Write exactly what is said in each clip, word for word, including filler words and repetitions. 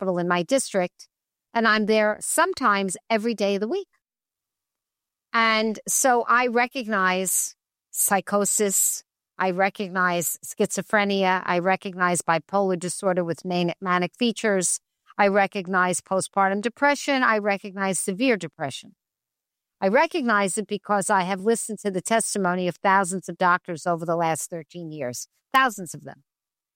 hospital in my district, and I'm there sometimes every day of the week. And so I recognize psychosis, I recognize schizophrenia, I recognize bipolar disorder with man- manic features, I recognize postpartum depression, I recognize severe depression. I recognize it because I have listened to the testimony of thousands of doctors over the last thirteen years, thousands of them.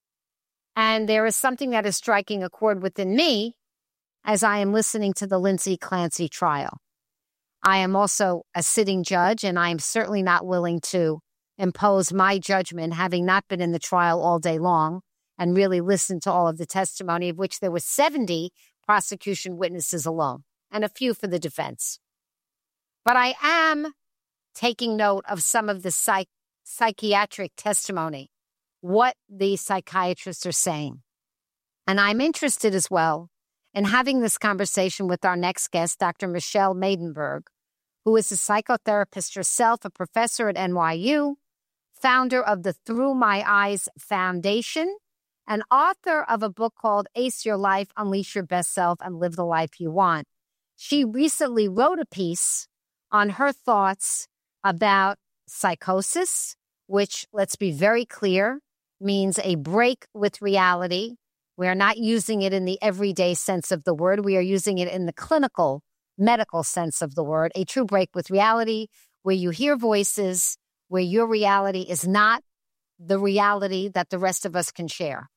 And there is something that is striking a chord within me as I am listening to the Lindsay Clancy trial. I am also a sitting judge, and I am certainly not willing to impose my judgment, having not been in the trial all day long and really listened to all of the testimony, of which there were seventy prosecution witnesses alone and a few for the defense. But I am taking note of some of the psych- psychiatric testimony, what the psychiatrists are saying. And I'm interested as well in having this conversation with our next guest, Doctor Michelle Maidenberg, who is a psychotherapist herself, a professor at N Y U, founder of the Through My Eyes Foundation, and author of a book called Ace Your Life, Unleash Your Best Self, and Live the Life You Want. She recently wrote a piece on her thoughts about psychosis, which, let's be very clear, means a break with reality. We are not using it in the everyday sense of the word. We are using it in the clinical, medical sense of the word, a true break with reality, where you hear voices, where your reality is not the reality that the rest of us can share.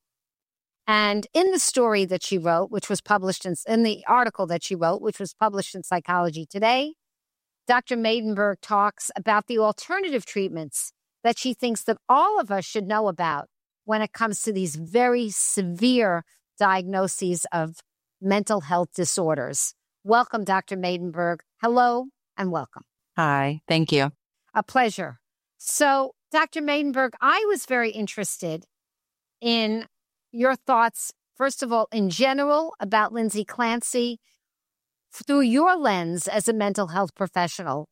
And in the story that she wrote, which was published in, in the article that she wrote, which was published in Psychology Today, Doctor Maidenberg talks about the alternative treatments that she thinks that all of us should know about when it comes to these very severe diagnoses of mental health disorders. Welcome, Doctor Maidenberg. Hello and welcome. Hi, thank you. A pleasure. So, Doctor Maidenberg, I was very interested in your thoughts, first of all, in general, about Lindsay Clancy, through your lens as a mental health professional.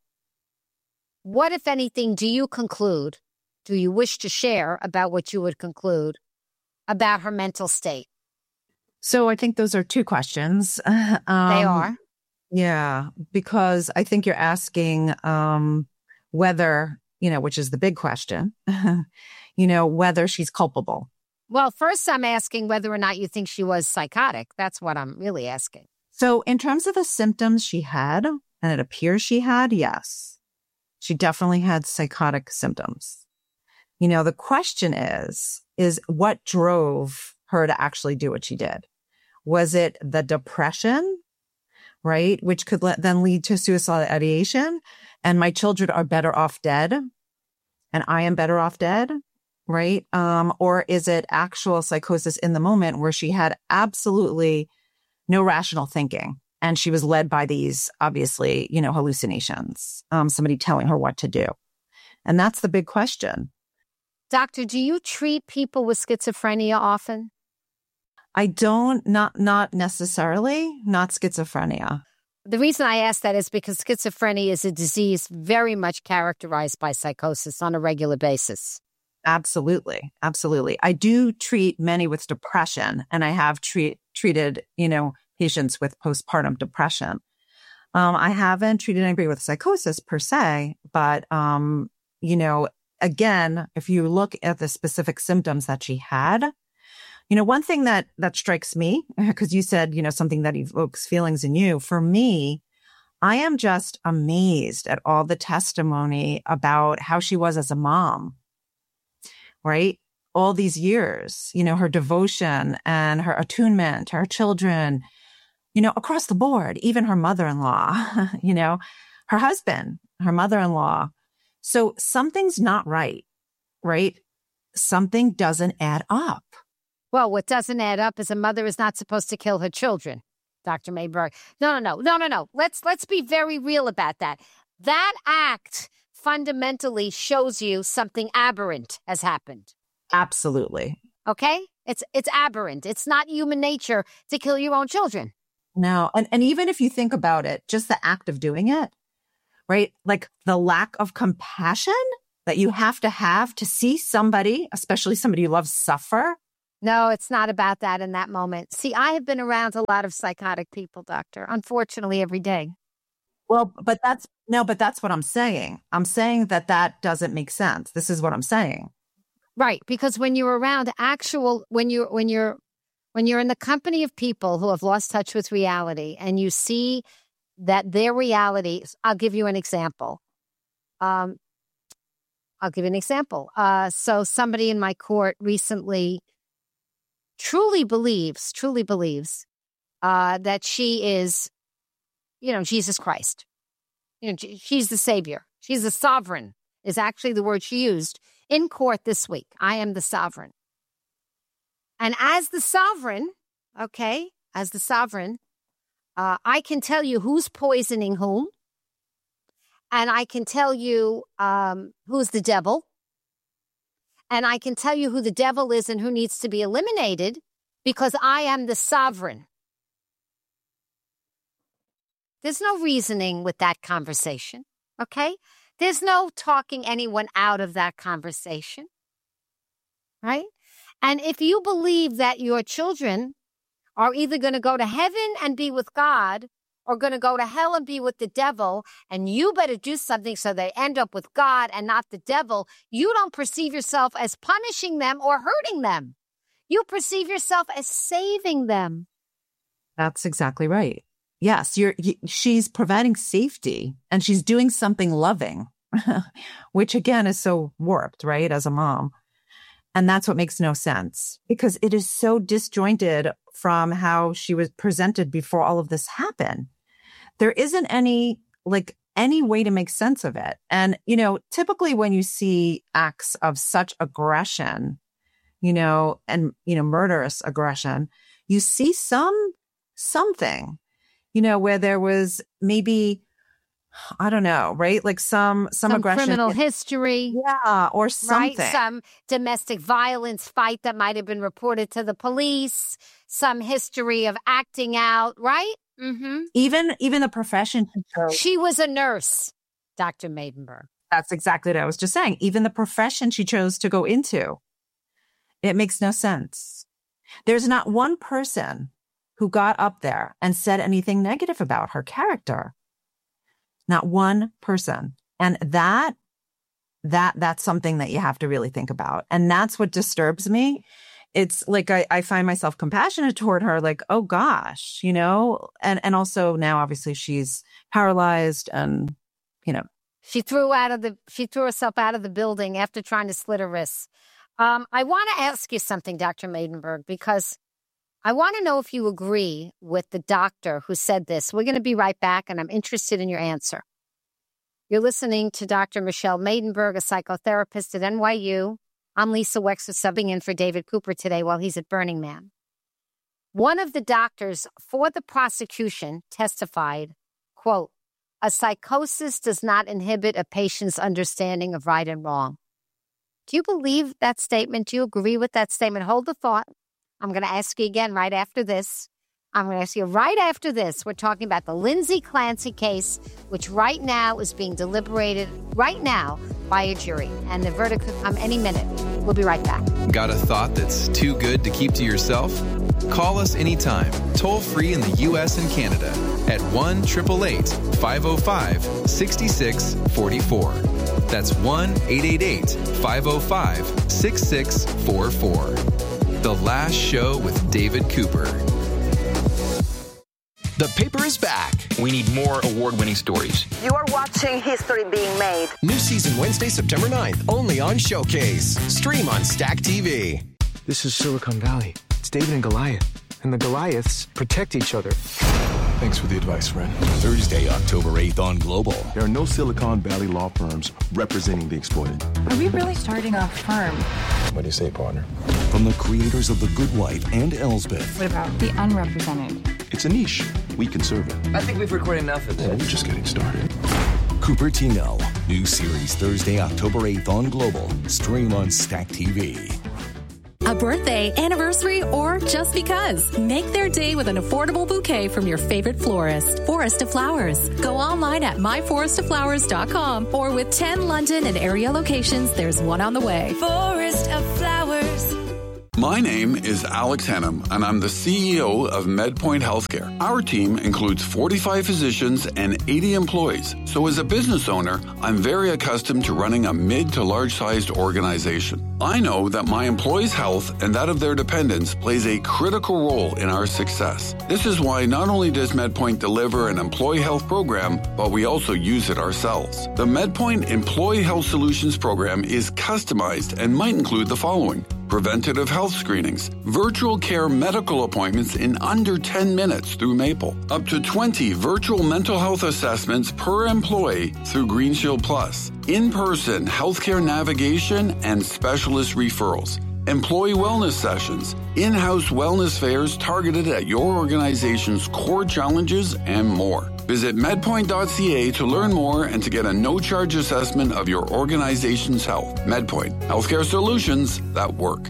What, if anything, do you conclude, do you wish to share about what you would conclude about her mental state? So I think those are two questions. Um, they are. Yeah, because I think you're asking um, whether, you know, which is the big question, you know, whether she's culpable. Well, first I'm asking whether or not you think she was psychotic. That's what I'm really asking. So in terms of the symptoms she had, and it appears she had, yes, she definitely had psychotic symptoms. You know, the question is, is what drove her to actually do what she did? Was it the depression, right? Which could let, then lead to suicidal ideation. And my children are better off dead. And I am better off dead, right? Um, or is it actual psychosis in the moment where she had absolutely no rational thinking? And she was led by these, obviously, you know, hallucinations, um, somebody telling her what to do. And that's the big question. Doctor, do you treat people with schizophrenia often? I don't, not not necessarily, not schizophrenia. The reason I ask that is because schizophrenia is a disease very much characterized by psychosis on a regular basis. Absolutely. Absolutely. I do treat many with depression, and I have treat, treated, you know, patients with postpartum depression. Um, I haven't treated anybody with psychosis per se, but, um, you know, again, if you look at the specific symptoms that she had, you know, one thing that, that strikes me, because you said, you know, something that evokes feelings in you, for me, I am just amazed at all the testimony about how she was as a mom, right? All these years, you know, her devotion and her attunement to her children, you know, across the board, even her mother-in-law, you know, her husband, her mother-in-law. So something's not right, right? Something doesn't add up. Well, what doesn't add up is a mother is not supposed to kill her children, Doctor Maidenberg. No, no, no, no, no, no. Let's let's be very real about that. That act fundamentally shows you something aberrant has happened. Absolutely. Okay? It's it's aberrant. It's not human nature to kill your own children. No. And, and even if you think about it, just the act of doing it, right? Like the lack of compassion that you have to have to see somebody, especially somebody you love, suffer. No, it's not about that in that moment. See, I have been around a lot of psychotic people, doctor, unfortunately, every day. Well, but that's, no, but that's what I'm saying. I'm saying that that doesn't make sense. This is what I'm saying. Right. Because when you're around actual, when you're, when you're, when you're in the company of people who have lost touch with reality and you see that their reality, I'll give you an example. Um, I'll give you an example. Uh, so somebody in my court recently truly believes, truly believes uh, that she is, you know, Jesus Christ. You know, she's the savior. She's the sovereign is actually the word she used in court this week. I am the sovereign. And as the sovereign, okay, as the sovereign, uh, I can tell you who's poisoning whom. And I can tell you um, who's the devil. And I can tell you who the devil is and who needs to be eliminated because I am the sovereign. There's no reasoning with that conversation, okay? There's no talking anyone out of that conversation, right? And if you believe that your children are either going to go to heaven and be with God or going to go to hell and be with the devil, and you better do something so they end up with God and not the devil, you don't perceive yourself as punishing them or hurting them. You perceive yourself as saving them. That's exactly right. Yes, you're, you, she's providing safety and she's doing something loving, which again is so warped, right, as a mom. And that's what makes no sense because it is so disjointed from how she was presented before all of this happened. There isn't any, like, any way to make sense of it. And, you know, typically when you see acts of such aggression, you know, and, you know, murderous aggression, you see some, something, you know, where there was maybe, I don't know, right? Like some, some, some aggression. Criminal history. Yeah, or something. Right? Some domestic violence fight that might have been reported to the police. Some history of acting out, right? Mm-hmm. Even, even the profession. She was a nurse, Doctor Maidenberg. That's exactly what I was just saying. Even the profession she chose to go into. It makes no sense. There's not one person who got up there and said anything negative about her character. Not one person. And that, that, that's something that you have to really think about. And that's what disturbs me. It's like, I, I find myself compassionate toward her, like, oh gosh, you know, and, and also now obviously she's paralyzed and, you know. She threw out of the, she threw herself out of the building after trying to slit her wrists. Um, I want to ask you something, Doctor Maidenberg, because I want to know if you agree with the doctor who said this. We're going to be right back, and I'm interested in your answer. You're listening to Doctor Michelle Maidenberg, a psychotherapist at N Y U. I'm Lisa Wexler, subbing in for David Cooper today while he's at Burning Man. One of the doctors for the prosecution testified, quote, "A psychosis does not inhibit a patient's understanding of right and wrong." Do you believe that statement? Do you agree with that statement? Hold the thought. I'm going to ask you again right after this. I'm going to ask you right after this. We're talking about the Lindsay Clancy case, which right now is being deliberated right now by a jury. And the verdict could come any minute. We'll be right back. Got a thought that's too good to keep to yourself? Call us anytime, toll free in the U S and Canada at one eight eight eight, five oh five, six six four four. That's one eight eight eight, five oh five, six six four four. The Last Show with David Cooper. The paper is back. We need more award-winning stories. You are watching history being made. New season Wednesday, September ninth, only on Showcase. Stream on Stack T V. This is Silicon Valley. It's David and Goliath. And the Goliaths protect each other. Thanks for the advice, friend. Thursday, October eighth on Global. There are no Silicon Valley law firms representing the exploited. Are we really starting a firm? What do you say, partner? From the creators of The Good Wife and Elsbeth. What about the unrepresented? It's a niche. We can serve it. I think we've recorded enough of this. Yeah, we're just getting started. Cupertino. New series Thursday, October eighth on Global. Stream on Stack T V. A birthday, anniversary, or just because. Make their day with an affordable bouquet from your favorite florist. Forest of Flowers. Go online at my forest of flowers dot com or with ten London and area locations, there's one on the way. Forest of Flowers. My name is Alex Hannum, and I'm the C E O of MedPoint Healthcare. Our team includes forty-five physicians and eighty employees. So as a business owner, I'm very accustomed to running a mid to large-sized organization. I know that my employees' health and that of their dependents plays a critical role in our success. This is why not only does MedPoint deliver an employee health program, but we also use it ourselves. The MedPoint Employee Health Solutions program is customized and might include the following: preventative health screenings, virtual care medical appointments in under ten minutes through Maple, up to twenty virtual mental health assessments per employee through Green Shield Plus, in-person healthcare navigation and specialist referrals, employee wellness sessions, in-house wellness fairs targeted at your organization's core challenges, and more. Visit medpoint dot c a to learn more and to get a no-charge assessment of your organization's health. MedPoint, healthcare solutions that work.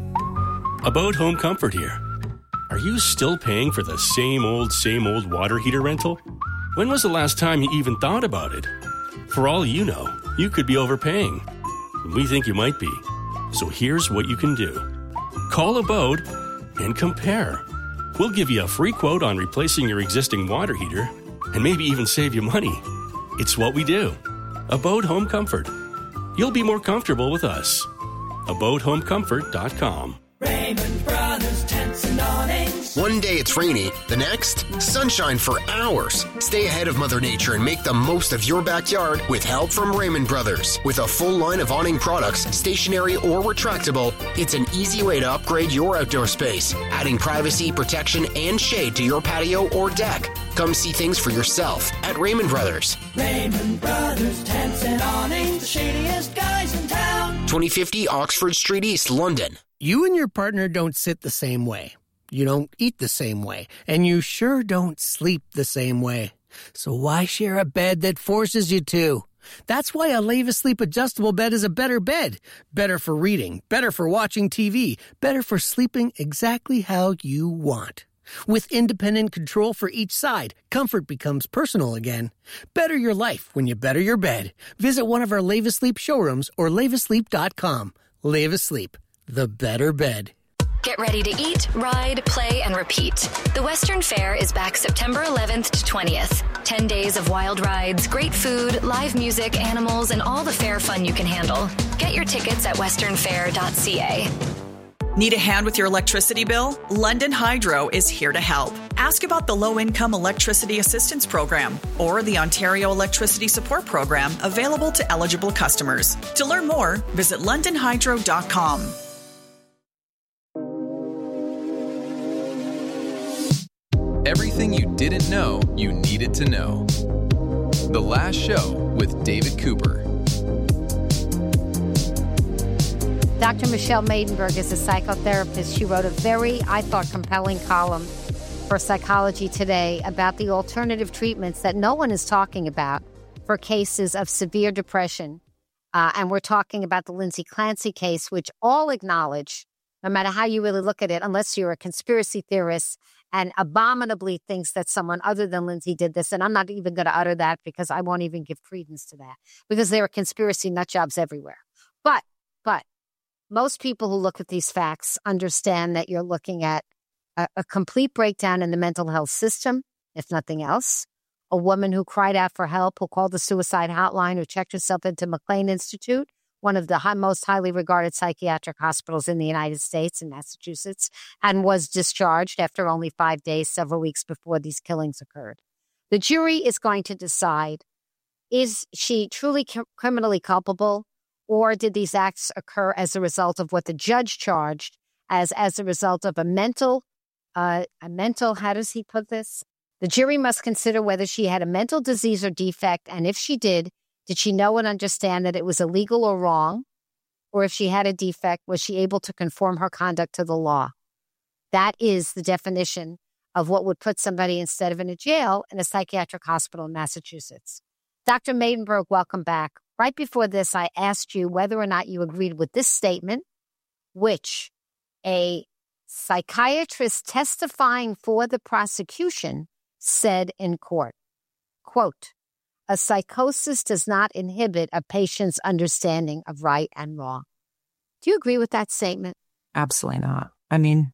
About Home Comfort here. Are you still paying for the same old, same old water heater rental? When was the last time you even thought about it? For all you know, you could be overpaying. We think you might be. So here's what you can do. Call Abode and compare. We'll give you a free quote on replacing your existing water heater and maybe even save you money. It's what we do. Abode Home Comfort. You'll be more comfortable with us. abode home comfort dot com. Raymond Brothers Tents and Awnings. One day it's rainy, the next, sunshine for hours. Stay ahead of Mother Nature and make the most of your backyard with help from Raymond Brothers. With a full line of awning products, stationary or retractable, it's an easy way to upgrade your outdoor space, adding privacy, protection, and shade to your patio or deck. Come see things for yourself at Raymond Brothers. Raymond Brothers Tents and Awnings, the shadiest guys in town. twenty fifty Oxford Street East, London. You and your partner don't sit the same way. You don't eat the same way. And you sure don't sleep the same way. So why share a bed that forces you to? That's why a Leva Sleep adjustable bed is a better bed. Better for reading, better for watching T V, better for sleeping exactly how you want. With independent control for each side, comfort becomes personal again. Better your life when you better your bed. Visit one of our Leva Sleep showrooms or leva sleep dot com. Leva Sleep, the better bed. Get ready to eat, ride, play, and repeat. The Western Fair is back September eleventh to twentieth. Ten days of wild rides, great food, live music, animals, and all the fair fun you can handle. Get your tickets at western fair dot c a. Need a hand with your electricity bill? London Hydro is here to help. Ask about the Low-Income Electricity Assistance Program or the Ontario Electricity Support Program available to eligible customers. To learn more, visit london hydro dot com. Everything you didn't know you needed to know. The Last Show with David Cooper. Doctor Michelle Maidenberg is a psychotherapist. She wrote a very, I thought, compelling column for Psychology Today about the alternative treatments that no one is talking about for cases of severe depression. Uh, and we're talking about the Lindsay Clancy case, which all acknowledge, no matter how you really look at it, unless you're a conspiracy theorist and abominably thinks that someone other than Lindsay did this. And I'm not even going to utter that because I won't even give credence to that because there are conspiracy nut jobs everywhere. But, but most people who look at these facts understand that you're looking at a, a complete breakdown in the mental health system, if nothing else. A woman who cried out for help, who called the suicide hotline, who checked herself into McLean Institute, one of the high, most highly regarded psychiatric hospitals in the United States in Massachusetts, and was discharged after only five days, several weeks before these killings occurred. The jury is going to decide, is she truly c- criminally culpable, or did these acts occur as a result of what the judge charged as as a result of a mental, uh, a mental, how does he put this? The jury must consider whether she had a mental disease or defect, and if she did, did she know and understand that it was illegal or wrong? Or if she had a defect, was she able to conform her conduct to the law? That is the definition of what would put somebody, instead of in a jail, in a psychiatric hospital in Massachusetts. Doctor Maidenberg, welcome back. Right before this, I asked you whether or not you agreed with this statement, which a psychiatrist testifying for the prosecution said in court. Quote, a psychosis does not inhibit a patient's understanding of right and wrong. Do you agree with that statement? Absolutely not. I mean,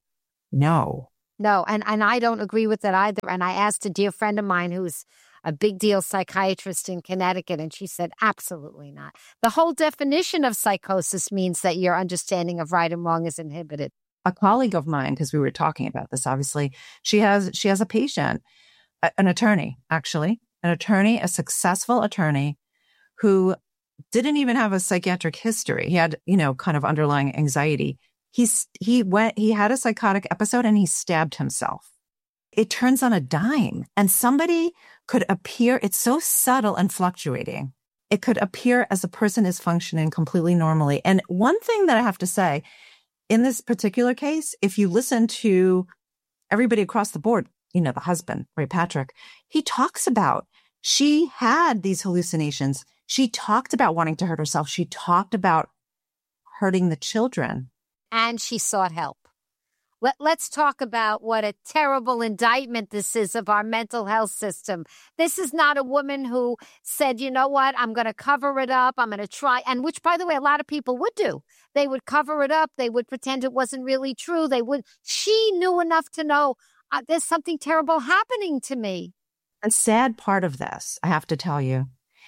no. No, and, and I don't agree with that either. And I asked a dear friend of mine who's a big deal psychiatrist in Connecticut, and she said, absolutely not. The whole definition of psychosis means that your understanding of right and wrong is inhibited. A colleague of mine, because we were talking about this, obviously, she has she has a patient, a, an attorney, actually, an attorney, a successful attorney who didn't even have a psychiatric history. He had, you know, kind of underlying anxiety. He's, he went, he had a psychotic episode and he stabbed himself. It turns on a dime, and somebody could appear, it's so subtle and fluctuating. It could appear as a person is functioning completely normally. And one thing that I have to say, in this particular case, if you listen to everybody across the board, you know, the husband, Ray Patrick, he talks about, she had these hallucinations. She talked about wanting to hurt herself. She talked about hurting the children. And she sought help. Let, let's talk about what a terrible indictment this is of our mental health system. This is not a woman who said, you know what, I'm going to cover it up. I'm going to try. And which, by the way, a lot of people would do. They would cover it up. They would pretend it wasn't really true. They would. She knew enough to know uh, there's something terrible happening to me. A sad part of this, I have to tell you,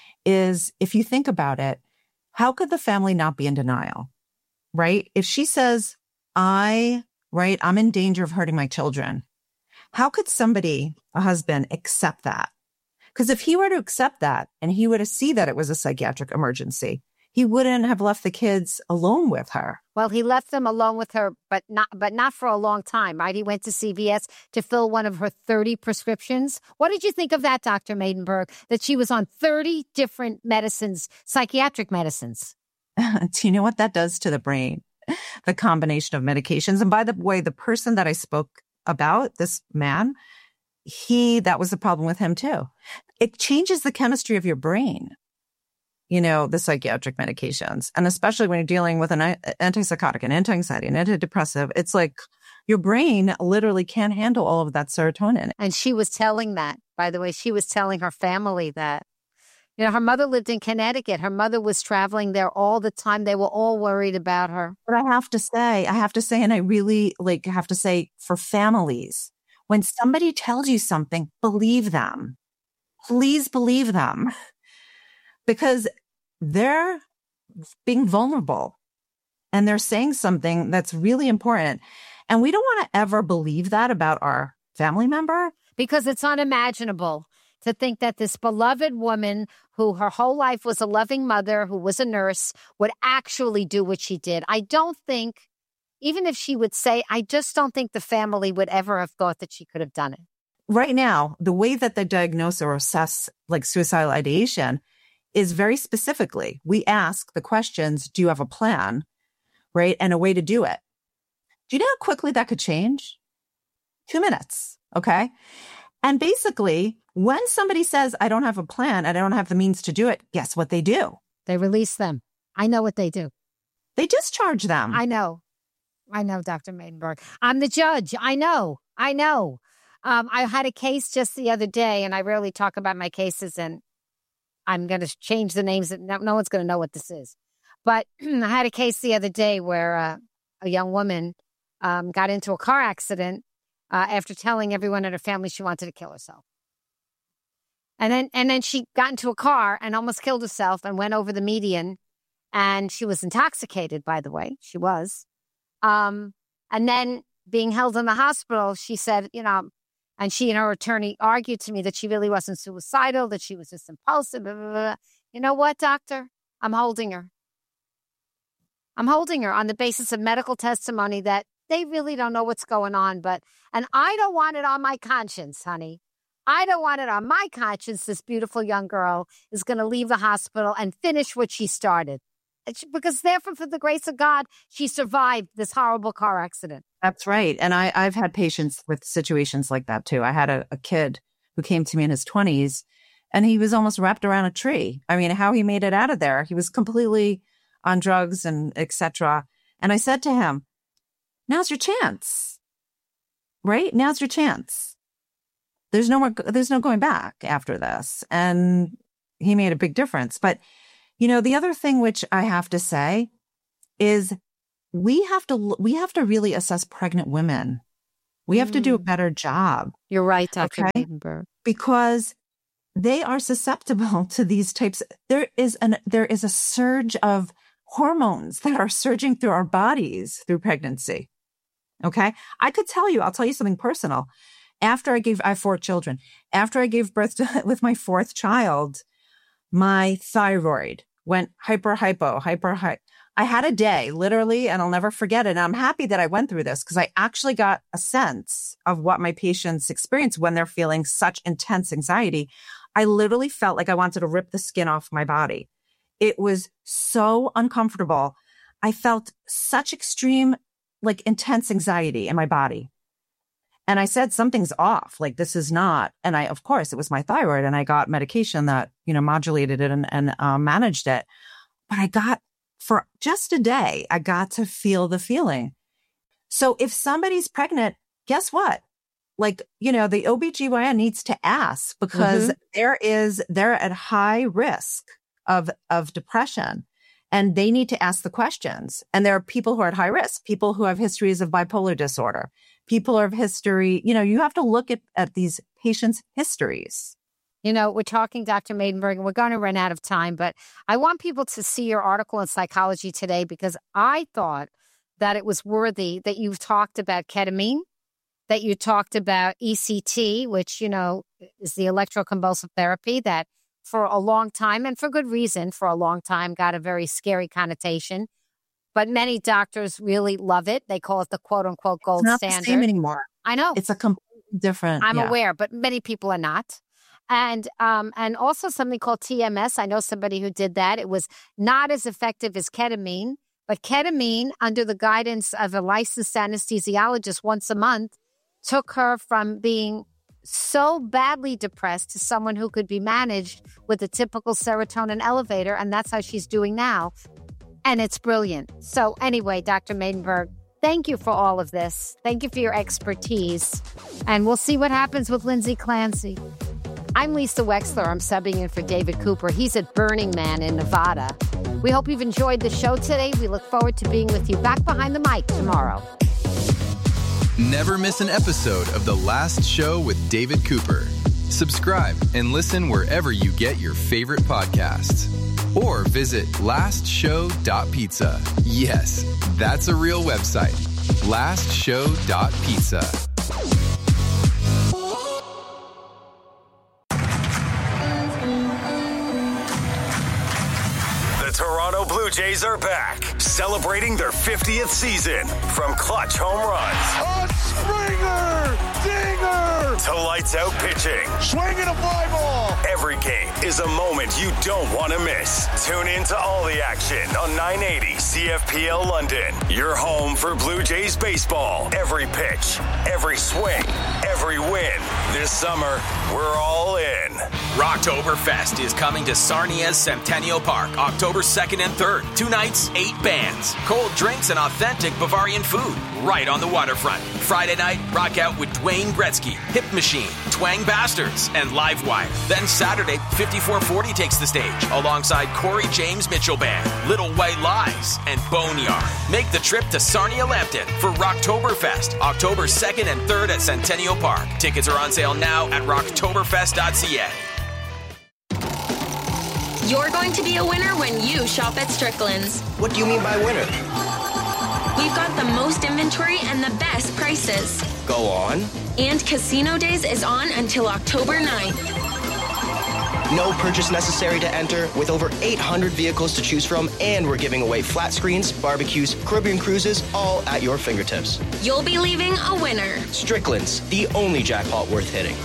is if you think about it, how could the family not be in denial, right? If she says, I... right? I'm in danger of hurting my children. How could somebody, a husband, accept that? Because if he were to accept that and he were to see that it was a psychiatric emergency, he wouldn't have left the kids alone with her. Well, he left them alone with her, but not but not for a long time, right? He went to C V S to fill one of her thirty prescriptions. What did you think of that, Doctor Maidenberg, that she was on thirty different medicines, psychiatric medicines? Do you know what that does to the brain? The combination of medications. And by the way, the person that I spoke about, this man, he, that was the problem with him too. It changes the chemistry of your brain, you know, the psychiatric medications. And especially when you're dealing with an antipsychotic, an anti-anxiety, an antidepressive, it's like your brain literally can't handle all of that serotonin. And she was telling that, by the way, she was telling her family that. You know, her mother lived in Connecticut. Her mother was traveling there all the time. They were all worried about her. But I have to say, I have to say, and I really like have to say for families, when somebody tells you something, believe them. Please believe them. Because they're being vulnerable and they're saying something that's really important. And we don't want to ever believe that about our family member. Because it's unimaginable to think that this beloved woman who her whole life was a loving mother, who was a nurse, would actually do what she did. I don't think, even if she would say, I just don't think the family would ever have thought that she could have done it. Right now, the way that they diagnose or assess like suicidal ideation is very specifically, we ask the questions, do you have a plan, right? And a way to do it. Do you know how quickly that could change? Two minutes, okay? And basically, when somebody says, I don't have a plan, and I don't have the means to do it, guess what they do? They release them. I know what they do. They discharge them. I know. I know, Doctor Maidenberg. I'm the judge. I know. I know. Um, I had a case just the other day, and I rarely talk about my cases, and I'm going to change the names. No, no one's going to know what this is. But I had a case the other day where uh, a young woman um, got into a car accident uh, after telling everyone in her family she wanted to kill herself. And then and then she got into a car and almost killed herself and went over the median. And she was intoxicated, by the way. She was. Um, and then being held in the hospital, she said, you know, and she and her attorney argued to me that she really wasn't suicidal, that she was just impulsive. Blah, blah, blah. You know what, doctor? I'm holding her. I'm holding her on the basis of medical testimony that they really don't know what's going on. But, and I don't want it on my conscience, honey. I don't want it on my conscience. This beautiful young girl is going to leave the hospital and finish what she started. Because therefore, for the grace of God, she survived this horrible car accident. That's right. And I, I've had patients with situations like that, too. I had a, a kid who came to me in his twenties, and he was almost wrapped around a tree. I mean, how he made it out of there. He was completely on drugs and et cetera. And I said to him, now's your chance, right? Now's your chance. There's no more, there's no going back after this. And he made a big difference. But, you know, the other thing which I have to say is we have to, we have to really assess pregnant women. We have mm. to do a better job. You're right, Doctor Okay? Maidenberg. Because they are susceptible to these types. There is an, there is a surge of hormones that are surging through our bodies through pregnancy. Okay. I could tell you, I'll tell you something personal. After I gave, I have four children. After I gave birth to, with my fourth child, my thyroid went hyper, hypo, hyper, hypo. I had a day, literally, and I'll never forget it. And I'm happy that I went through this because I actually got a sense of what my patients experience when they're feeling such intense anxiety. I literally felt like I wanted to rip the skin off my body. It was so uncomfortable. I felt such extreme, like intense anxiety in my body. And I said, something's off. Like, this is not. And I, of course, it was my thyroid, and I got medication that, you know, modulated it and, and uh, managed it. But I got, for just a day, I got to feel the feeling. So if somebody's pregnant, guess what? Like, you know, the O B G Y N needs to ask because mm-hmm. there is, they're at high risk of, of depression, and they need to ask the questions. And there are people who are at high risk, people who have histories of bipolar disorder, people who have history. You know, you have to look at, at these patients' histories. You know, we're talking, Doctor Maidenberg, and we're going to run out of time, but I want people to see your article in Psychology Today because I thought that it was worthy that you've talked about ketamine, that you talked about E C T, which, you know, is the electroconvulsive therapy that for a long time, and for good reason, for a long time, got a very scary connotation. But many doctors really love it. They call it the quote-unquote gold it's not standard. the same anymore. I know. It's a completely different. I'm yeah. aware, but many people are not. And um, and also something called T M S. I know somebody who did that. It was not as effective as ketamine, but ketamine, under the guidance of a licensed anesthesiologist once a month, took her from being so badly depressed to someone who could be managed with a typical serotonin elevator. And that's how she's doing now. And it's brilliant. So anyway, Doctor Maidenberg, thank you for all of this. Thank you for your expertise. And we'll see what happens with Lindsay Clancy. I'm Lisa Wexler. I'm subbing in for David Cooper. He's at Burning Man in Nevada. We hope you've enjoyed the show today. We look forward to being with you back behind the mic tomorrow. Never miss an episode of The Last Show with David Cooper. Subscribe and listen wherever you get your favorite podcasts. Or visit last show dot pizza. Yes, that's a real website. last show dot pizza. The Toronto Blue Jays are back, celebrating their fiftieth season. From clutch home runs, a Springer, dinger, to lights out pitching, swinging a fly ball. Every game is a moment you don't want to miss. Tune in to all the action on nine eighty C F P L London. Your home for Blue Jays baseball. Every pitch, every swing, every win. This summer, we're all in. Rocktoberfest is coming to Sarnia's Centennial Park, October second and third. Two nights, eight bands, cold drinks, and authentic Bavarian food right on the waterfront. Friday night, rock out with Dwayne Gretzky, Hip Machine, Twang Bastards, and Livewire. Then Saturday, fifty-four forty takes the stage alongside Corey James Mitchell Band, Little White Lies, and Boneyard. Make the trip to Sarnia Lambton for Rocktoberfest, October second and third at Centennial Park. Tickets are on sale now at rocktoberfest dot c a. You're going to be a winner when you shop at Strickland's. What do you mean by winner? We've got the most inventory and the best prices. Go on. And Casino Days is on until October ninth. No purchase necessary to enter, with over eight hundred vehicles to choose from, and we're giving away flat screens, barbecues, Caribbean cruises, all at your fingertips. You'll be leaving a winner. Strickland's, the only jackpot worth hitting.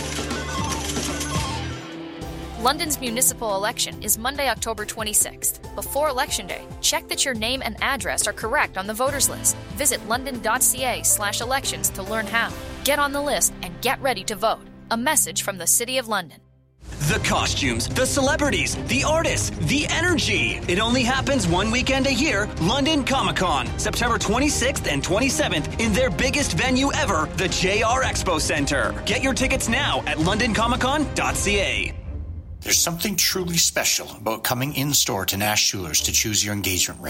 London's municipal election is Monday, October twenty-sixth. Before Election Day, check that your name and address are correct on the voters list. Visit london.ca slash elections to learn how. Get on the list and get ready to vote. A message from the City of London. The costumes, the celebrities, the artists, the energy. It only happens one weekend a year, London Comic-Con, September twenty-sixth and twenty-seventh in their biggest venue ever, the J R Expo Center. Get your tickets now at london comic con dot c a. There's something truly special about coming in-store to Nash Jewelers to choose your engagement ring.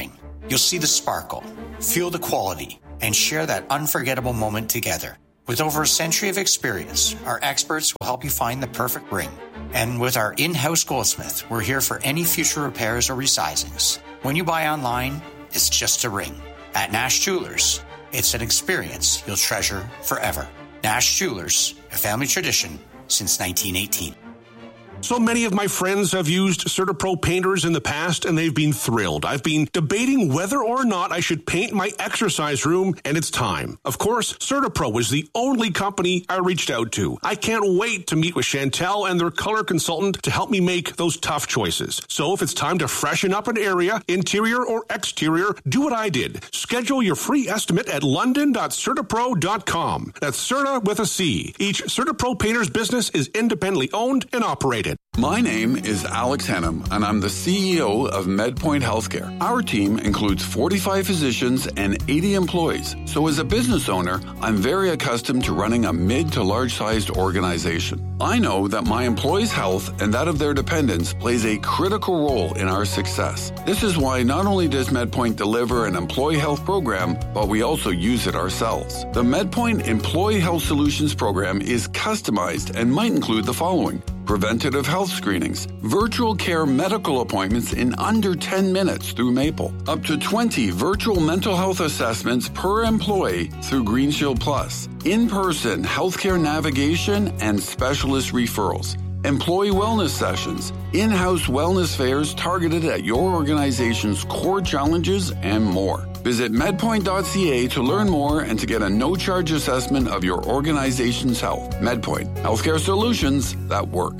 You'll see the sparkle, feel the quality, and share that unforgettable moment together. With over a century of experience, our experts will help you find the perfect ring. And with our in-house goldsmith, we're here for any future repairs or resizings. When you buy online, it's just a ring. At Nash Jewelers, it's an experience you'll treasure forever. Nash Jewelers, a family tradition since nineteen eighteen. So many of my friends have used CertaPro painters in the past, and they've been thrilled. I've been debating whether or not I should paint my exercise room, and it's time. Of course, CertaPro is the only company I reached out to. I can't wait to meet with Chantel and their color consultant to help me make those tough choices. So if it's time to freshen up an area, interior or exterior, do what I did. Schedule your free estimate at london dot certapro dot com. That's Certa with a C. Each CertaPro painter's business is independently owned and operated. My name is Alex Hennum, and I'm the C E O of MedPoint Healthcare. Our team includes forty-five physicians and eighty employees. So as a business owner, I'm very accustomed to running a mid to large-sized organization. I know that my employees' health and that of their dependents plays a critical role in our success. This is why not only does MedPoint deliver an employee health program, but we also use it ourselves. The MedPoint Employee Health Solutions program is customized and might include the following: preventative health screenings, virtual care medical appointments in under ten minutes through Maple, up to twenty virtual mental health assessments per employee through Green Shield Plus, in-person healthcare navigation and specialist referrals, employee wellness sessions, in-house wellness fairs targeted at your organization's core challenges, and more. Visit medpoint dot c a to learn more and to get a no-charge assessment of your organization's health. MedPoint, healthcare solutions that work.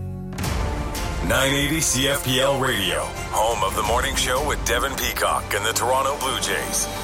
nine eighty C F P L Radio, home of the morning show with Devin Peacock and the Toronto Blue Jays.